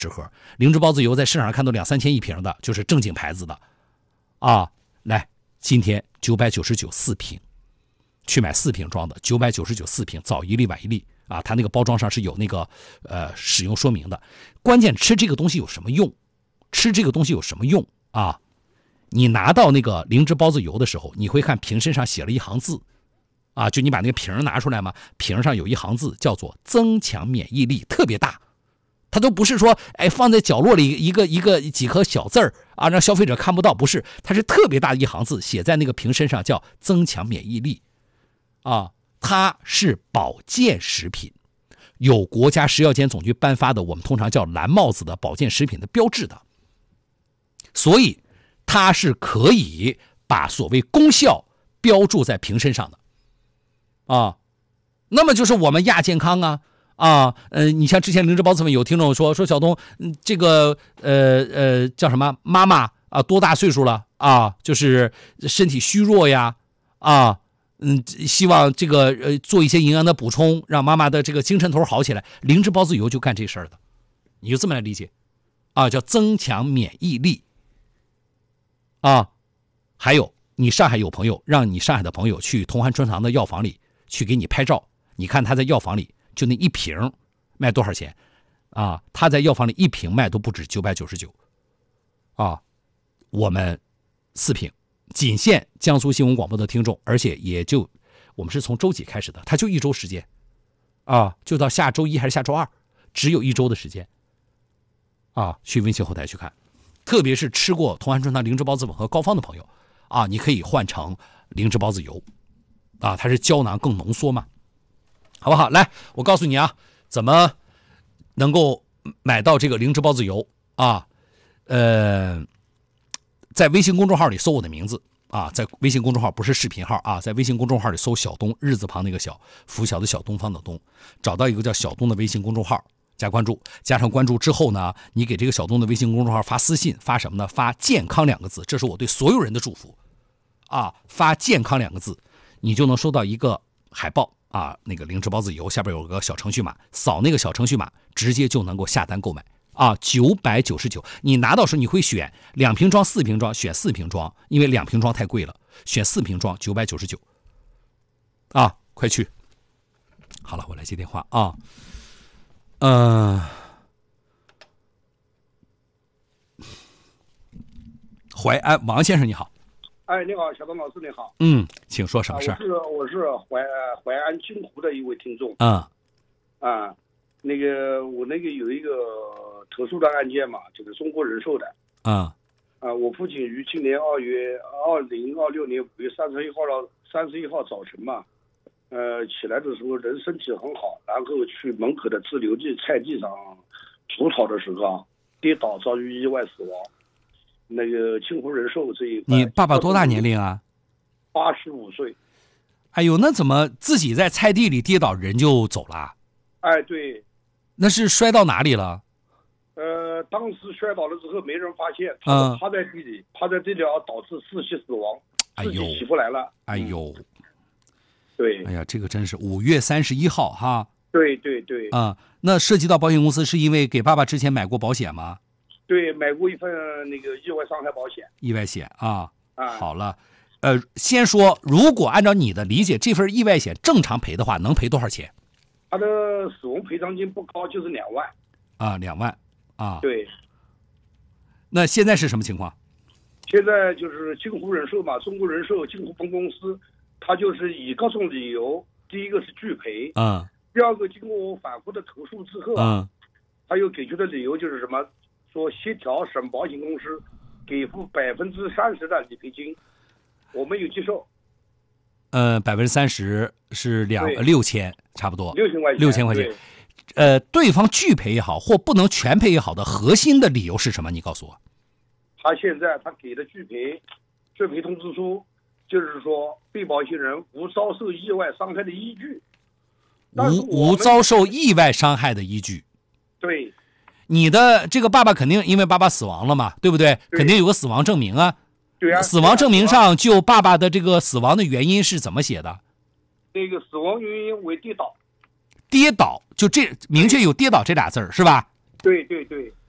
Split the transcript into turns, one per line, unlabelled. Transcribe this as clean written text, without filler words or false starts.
盒。灵芝孢子油在市场上看到2、3千一瓶的，就是正经牌子的啊。来，今天999 4瓶，去买4瓶装的，999 4瓶，早1粒晚1粒啊。它那个包装上是有那个使用说明的。关键吃这个东西有什么用？吃这个东西有什么用啊？你拿到那个灵芝孢子油的时候，你会看瓶身上写了一行字啊，就你把那个瓶拿出来嘛，瓶上有一行字叫做增强免疫力，特别大。它都不是说放在角落里几颗小字儿啊，让消费者看不到，不是，它是特别大的一行字写在那个瓶身上，叫增强免疫力啊。它是保健食品，有国家食药监总局颁发的我们通常叫蓝帽子的保健食品的标志的，所以它是可以把所谓功效标注在瓶身上的啊。那么就是我们亚健康啊，你像之前灵芝孢子粉有听众说小东，这个叫什么妈妈啊，多大岁数了啊？就是身体虚弱呀啊，希望这个做一些营养的补充，让妈妈的这个精神头好起来。灵芝孢子油就干这事儿的，你就这么来理解啊，叫增强免疫力啊。还有你上海有朋友，让你上海的朋友去同欢春堂的药房里去给你拍照，你看他在药房里就那一瓶卖多少钱啊？他在药房里一瓶卖都不止999啊。我们4瓶仅限江苏新闻广播的听众，而且也就我们是从周几开始的，它就1周时间啊，就到下周1还是下周2，只有1周的时间啊。去微信后台去看，特别是吃过同安春堂灵芝孢子粉和膏方的朋友啊，你可以换成灵芝孢子油啊，它是胶囊更浓缩嘛，好不好？来，我告诉你啊，怎么能够买到这个灵芝孢子油啊？在微信公众号里搜我的名字啊，在微信公众号不是视频号啊，在微信公众号里搜小东，日字旁那个小，拂晓的小，东方的东，找到一个叫小东的微信公众号，加关注，加上关注之后呢，你给这个小东的微信公众号发私信，发什么呢？发健康2个字，这是我对所有人的祝福啊！发健康2个字，你就能收到一个海报啊，那个灵芝孢子油下边有个小程序码，扫那个小程序码，直接就能够下单购买啊，999。你拿到时候你会选2瓶装、4瓶装，选4瓶装，因为2瓶装太贵了，选4瓶装999啊，快去！好了，我来接电话啊。淮安王先生你好。
你好，小东老师你好。
请说什么事儿？
我是淮安金湖的一位听众。那个我有一个特殊的案件嘛，就是中国人寿的。我父亲于今年2026年5月31号早晨嘛，起来的时候人身体很好，然后去门口的自留地菜地上除草的时候跌倒遭遇意外死亡。那个金湖人寿这一块，
你爸爸多大年龄啊
？85岁。
哎呦，那怎么自己在菜地里跌倒人就走了？
对。
那是摔到哪里了？
当时摔倒了之后没人发现，他趴在地里，趴在地里导致窒息死亡，自己起不来了。对。
哎呀，这个真是5月31号哈。
对。
那涉及到保险公司是因为给爸爸之前买过保险吗？
对，买过一份那个意外伤害保险。
意外险啊。好了，先说，如果按照你的理解，这份意外险正常赔的话，能赔多少钱？
他的死亡赔偿金不高，就是2万。
2万啊。
对。
那现在是什么情况？
现在就是金湖人寿嘛，中国人寿金湖分公司，他就是以各种理由，第一个是拒赔，第二个经过我反复的投诉之后他又给出的理由就是什么？说协调省保险公司给付30%的理赔金，我没有接受。
30%是6000，差不多
6000块钱。
对方拒赔也好，或不能全赔也好的核心的理由是什么？你告诉我。
他现在给的拒赔通知书，就是说被保险人无遭受意外伤害的依据。
无遭受意外伤害的依据。
对。
你的这个爸爸肯定因为爸爸死亡了嘛，对不对？肯定有个死亡证明啊。
对啊。
死亡证明上就爸爸的这个死亡的原因是怎么写的？
那个死亡原因为跌倒。
跌倒就明确有跌倒这俩字儿是吧？
对。